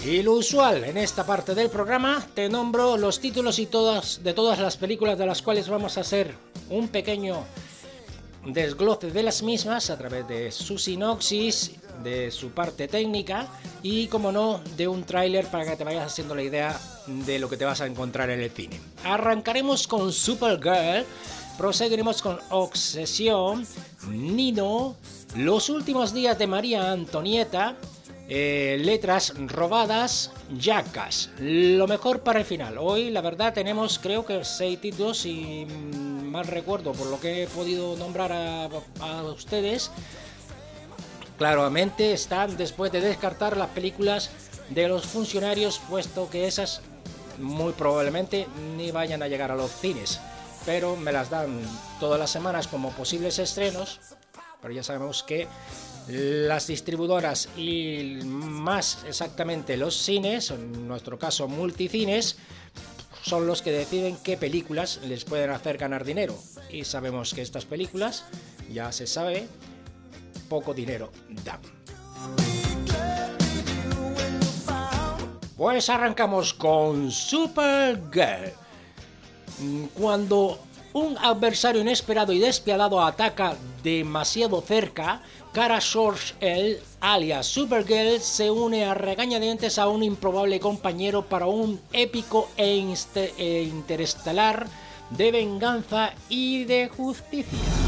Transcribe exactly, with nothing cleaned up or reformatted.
Y lo usual en esta parte del programa, te nombro los títulos y todas, de todas las películas de las cuales vamos a hacer un pequeño desgloce de las mismas a través de su sinopsis, de su parte técnica y, como no, de un tráiler para que te vayas haciendo la idea de lo que te vas a encontrar en el cine. Arrancaremos con Supergirl, proseguiremos con Obsesión, Nino, Los últimos días de María Antonieta, eh, Letras robadas, Jackass. Lo mejor para el final. Hoy, la verdad, tenemos creo que seis títulos y mal recuerdo por lo que he podido nombrar a, a ustedes. Claramente están después de descartar las películas de los funcionarios, puesto que esas muy probablemente ni vayan a llegar a los cines, pero me las dan todas las semanas como posibles estrenos. Pero ya sabemos que las distribuidoras y más exactamente los cines, en nuestro caso multicines, son los que deciden qué películas les pueden hacer ganar dinero. Y sabemos que estas películas, ya se sabe, poco dinero dan. Pues arrancamos con Supergirl. Cuando un adversario inesperado y despiadado ataca demasiado cerca, Kara Zor-El, alias Supergirl, se une a regañadientes a un improbable compañero para un épico e, inste- e interestelar de venganza y de justicia.